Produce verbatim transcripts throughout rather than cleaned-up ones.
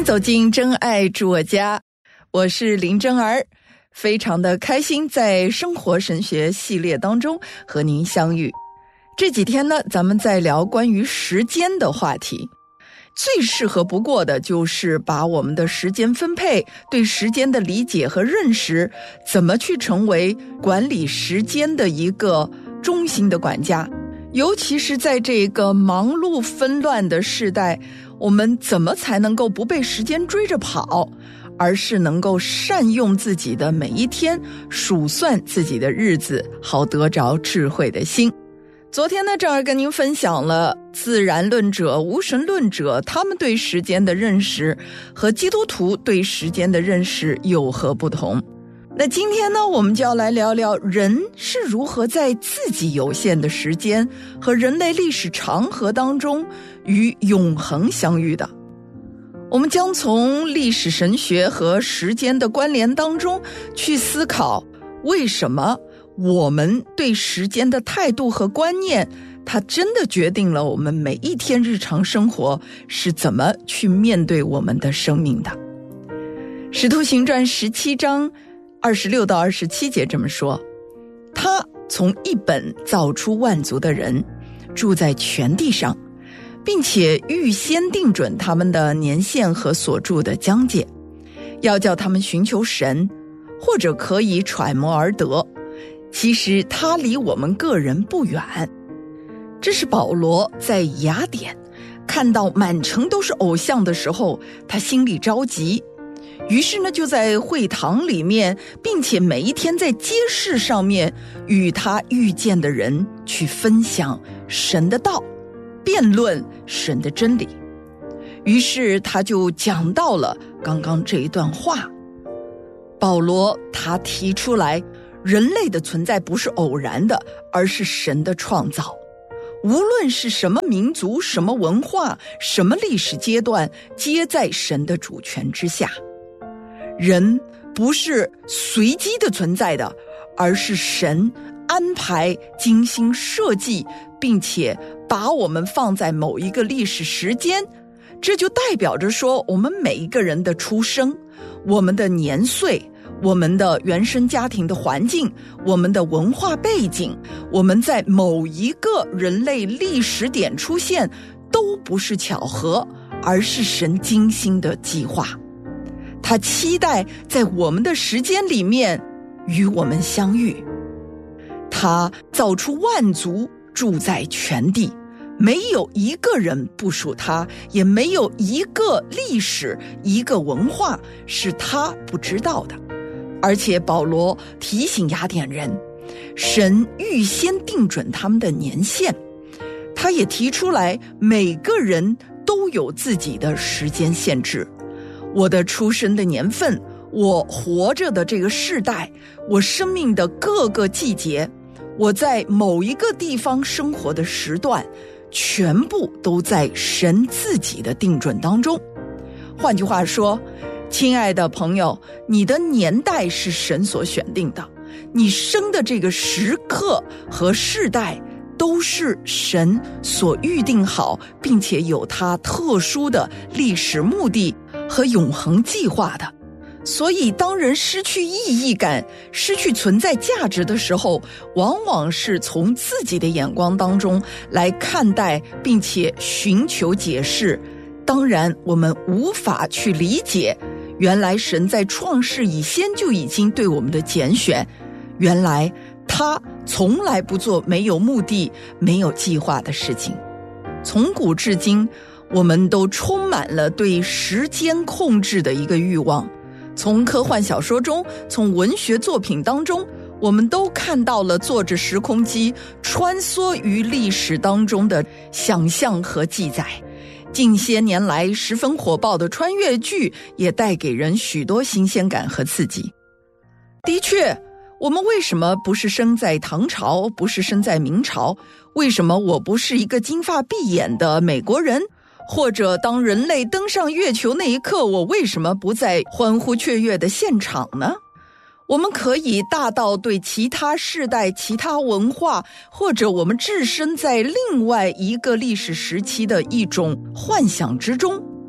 迎走进真爱住我家，我是林真儿，非常的开心在生活神学系列当中和您相遇。这几天呢，咱们在聊关于时间的话题，最适合不过的就是把我们的时间分配，对时间的理解和认识，怎么去成为管理时间的一个中心的管家。尤其是在这个忙碌纷乱的时代，我们怎么才能够不被时间追着跑，而是能够善用自己的每一天，数算自己的日子，好得着智慧的心。昨天呢，正儿跟您分享了自然论者、无神论者他们对时间的认识和基督徒对时间的认识有何不同。那今天呢，我们就要来聊聊人是如何在自己有限的时间和人类历史长河当中与永恒相遇的。我们将从历史神学和时间的关联当中去思考，为什么我们对时间的态度和观念，它真的决定了我们每一天日常生活是怎么去面对我们的生命的。使徒行传十七章二十六到二十七节这么说，他从一本造出万族的人，住在全地上，并且预先定准他们的年限和所住的疆界，要叫他们寻求神，或者可以揣摩而得。其实他离我们个人不远。这是保罗在雅典看到满城都是偶像的时候，他心里着急，于是呢，就在会堂里面，并且每一天在街市上面与他遇见的人去分享神的道，辩论神的真理。于是他就讲到了刚刚这一段话。保罗他提出来，人类的存在不是偶然的，而是神的创造。无论是什么民族、什么文化、什么历史阶段，皆在神的主权之下。人不是随机的存在的，而是神安排、精心设计，并且把我们放在某一个历史时间。这就代表着说，我们每一个人的出生，我们的年岁，我们的原生家庭的环境，我们的文化背景，我们在某一个人类历史点出现，都不是巧合，而是神精心的计划。他期待在我们的时间里面与我们相遇。他造出万族，住在全地，没有一个人不属他，也没有一个历史、一个文化是他不知道的。而且保罗提醒雅典人，神预先定准他们的年限。他也提出来，每个人都有自己的时间限制。我的出生的年份，我活着的这个世代，我生命的各个季节，我在某一个地方生活的时段，全部都在神自己的定准当中。换句话说，亲爱的朋友，你的年代是神所选定的，你生的这个时刻和世代都是神所预定好，并且有他特殊的历史目的和永恒计划的。所以当人失去意义感、失去存在价值的时候，往往是从自己的眼光当中来看待，并且寻求解释。当然我们无法去理解，原来神在创世以先就已经对我们的拣选，原来他从来不做没有目的、没有计划的事情。从古至今，我们都充满了对时间控制的一个欲望。从科幻小说中，从文学作品当中，我们都看到了坐着时空机穿梭于历史当中的想象和记载。近些年来十分火爆的穿越剧也带给人许多新鲜感和刺激。的确，我们为什么不是生在唐朝，不是生在明朝？为什么我不是一个金发碧眼的美国人？或者当人类登上月球那一刻，我为什么不在欢呼雀跃的现场呢？我们可以大到对其他世代、其他文化，或者我们置身在另外一个历史时期的一种幻想之中。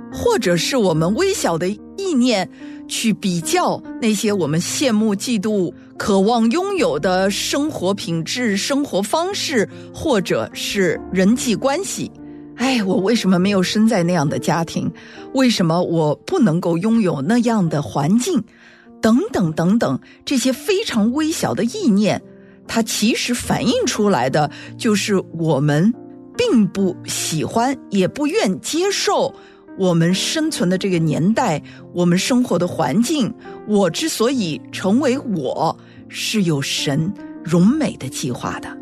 或者是我们微小的意念去比较那些我们羡慕、嫉妒、渴望拥有的生活品质、生活方式，或者是人际关系。哎，我为什么没有生在那样的家庭？为什么我不能够拥有那样的环境？等等等等，这些非常微小的意念，它其实反映出来的就是我们并不喜欢，也不愿接受我们生存的这个年代，我们生活的环境。我之所以成为我，是有神荣美的计划的。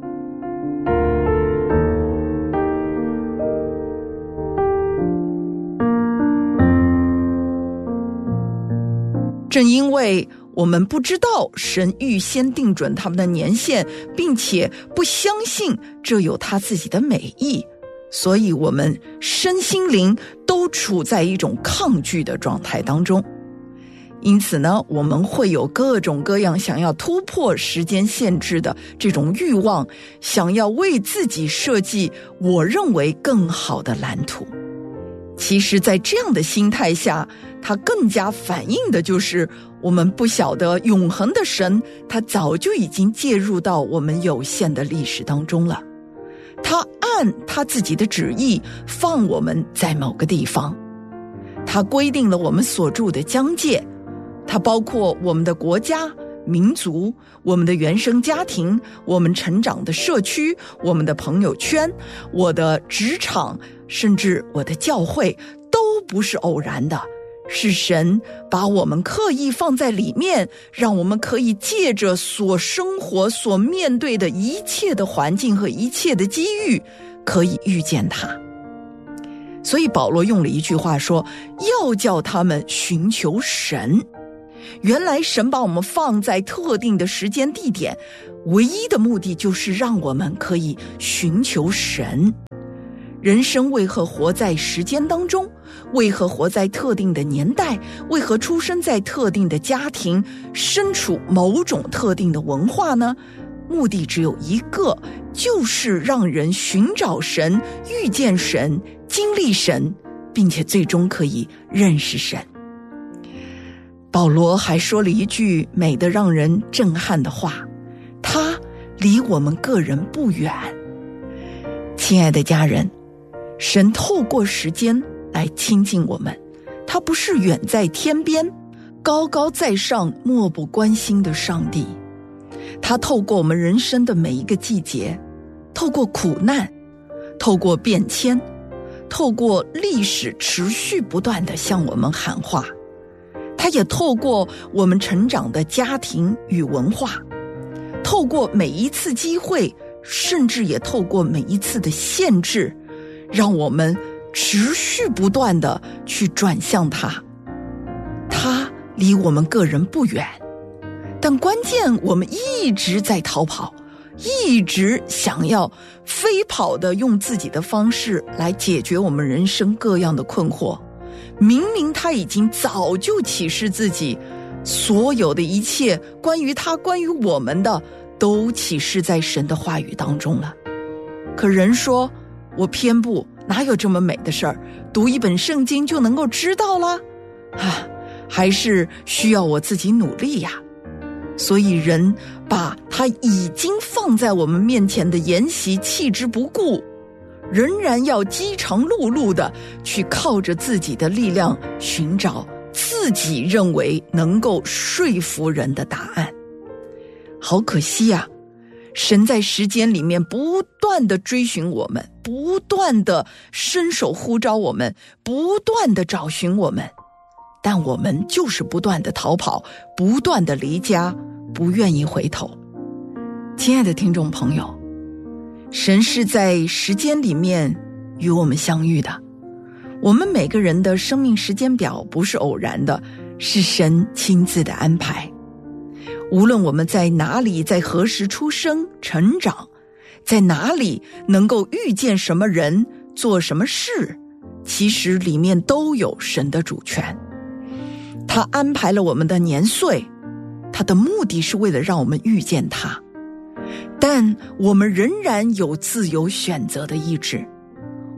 正因为我们不知道神预先定准他们的年限，并且不相信这有他自己的美意，所以我们身心灵都处在一种抗拒的状态当中。因此呢，我们会有各种各样想要突破时间限制的这种欲望，想要为自己设计我认为更好的蓝图。其实在这样的心态下，它更加反映的就是我们不晓得永恒的神，他早就已经介入到我们有限的历史当中了。他按他自己的旨意放我们在某个地方，他规定了我们所住的疆界，它包括我们的国家、民族、我们的原生家庭、我们成长的社区、我们的朋友圈、我的职场，甚至我的教会，都不是偶然的，是神把我们刻意放在里面，让我们可以借着所生活、所面对的一切的环境和一切的机遇，可以遇见他。所以保罗用了一句话说，要叫他们寻求神。原来神把我们放在特定的时间地点，唯一的目的就是让我们可以寻求神。人生为何活在时间当中？为何活在特定的年代？为何出生在特定的家庭，身处某种特定的文化呢？目的只有一个，就是让人寻找神，遇见神，经历神，并且最终可以认识神。保罗还说了一句美得让人震撼的话，他离我们个人不远。亲爱的家人，神透过时间来亲近我们，他不是远在天边高高在上漠不关心的上帝，他透过我们人生的每一个季节，透过苦难，透过变迁，透过历史持续不断地向我们喊话，他也透过我们成长的家庭与文化，透过每一次机会，甚至也透过每一次的限制，让我们持续不断地去转向他。他离我们个人不远，但关键我们一直在逃跑，一直想要飞跑的用自己的方式来解决我们人生各样的困惑。明明他已经早就启示自己，所有的一切关于他、关于我们的，都启示在神的话语当中了。可人说，我偏不，哪有这么美的事儿？读一本圣经就能够知道了？啊，还是需要我自己努力呀。所以人把他已经放在我们面前的筵席弃之不顾，仍然要饥肠辘辘的去靠着自己的力量寻找自己认为能够说服人的答案。好可惜啊，神在时间里面不断的追寻我们，不断的伸手呼召我们，不断的找寻我们，但我们就是不断的逃跑，不断的离家，不愿意回头。亲爱的听众朋友，神是在时间里面与我们相遇的，我们每个人的生命时间表不是偶然的，是神亲自的安排。无论我们在哪里，在何时出生成长，在哪里能够遇见什么人，做什么事，其实里面都有神的主权。他安排了我们的年岁，他的目的是为了让我们遇见他，但我们仍然有自由选择的意志。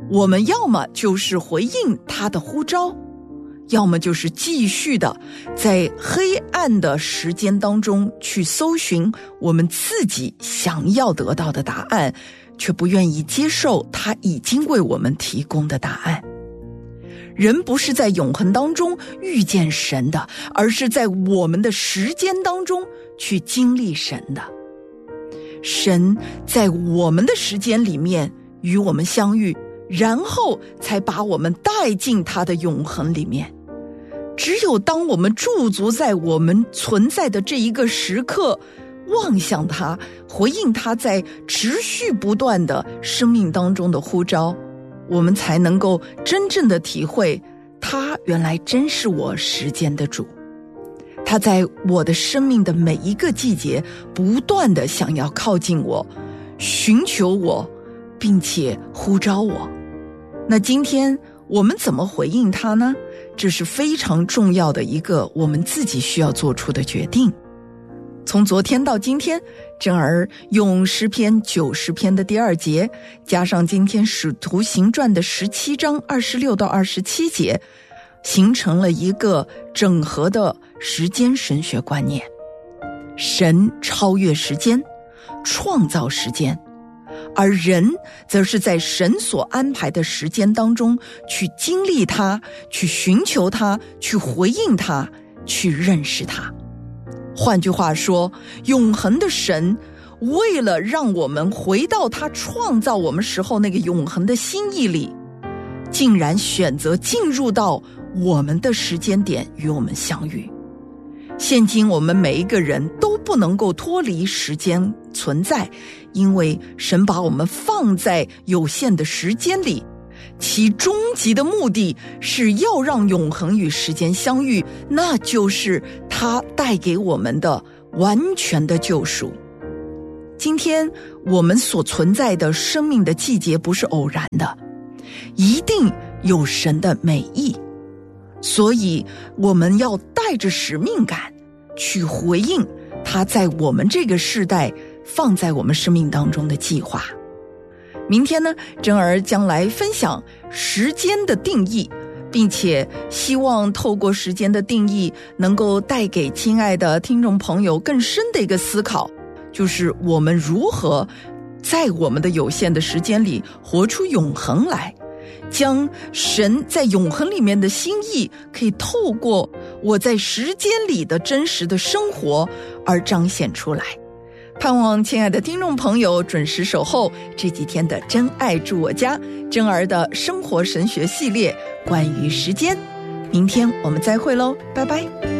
我们要么就是回应他的呼召，要么就是继续的在黑暗的时间当中去搜寻我们自己想要得到的答案，却不愿意接受他已经为我们提供的答案。人不是在永恒当中遇见神的，而是在我们的时间当中去经历神的。神在我们的时间里面与我们相遇，然后才把我们带进他的永恒里面。只有当我们驻足在我们存在的这一个时刻，望向他，回应他在持续不断的生命当中的呼召，我们才能够真正的体会，他原来真是我时间的主。他在我的生命的每一个季节不断的想要靠近我，寻求我，并且呼召我。那今天我们怎么回应他呢？这是非常重要的一个我们自己需要做出的决定。从昨天到今天，珍儿用诗篇九十篇的第二节，加上今天使徒行传的十七章二十六到二十七节，形成了一个整合的时间神学观念。神超越时间，创造时间，而人则是在神所安排的时间当中去经历它，去寻求它，去回应它，去认识它。换句话说，永恒的神为了让我们回到他创造我们时候那个永恒的心意里，竟然选择进入到我们的时间点与我们相遇。现今我们每一个人都不能够脱离时间存在，因为神把我们放在有限的时间里，其终极的目的是要让永恒与时间相遇，那就是他带给我们的完全的救赎。今天我们所存在的生命的季节不是偶然的，一定有神的美意，所以我们要带着使命感去回应他在我们这个世代放在我们生命当中的计划。明天呢，珍儿将来分享时间的定义，并且希望透过时间的定义能够带给亲爱的听众朋友更深的一个思考，就是我们如何在我们的有限的时间里活出永恒来，将神在永恒里面的心意可以透过我在时间里的真实的生活而彰显出来。盼望亲爱的听众朋友准时守候这几天的真爱住我家，珍儿的生活神学系列关于时间。明天我们再会喽，拜拜。